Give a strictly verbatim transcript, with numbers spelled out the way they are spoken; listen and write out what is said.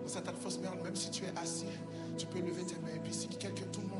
dans cette atmosphère, même si tu es assis, tu peux lever tes mains. Et puis si quelqu'un, tout le monde